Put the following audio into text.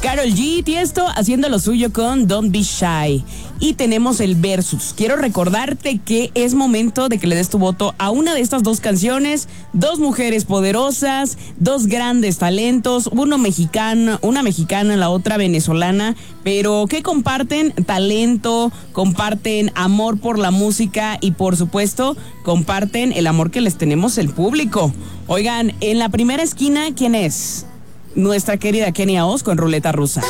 Karol G, Tiesto haciendo lo suyo con Don't Be Shy. Y tenemos el versus. Quiero recordarte que es momento de que le des tu voto a una de estas dos canciones. Dos mujeres poderosas, dos grandes talentos, una mexicana, la otra venezolana, pero que comparten talento, comparten amor por la música y por supuesto comparten el amor que les tenemos el público. Oigan, en la primera esquina, ¿quién es? Nuestra querida Kenia Oz con Ruleta Rusa.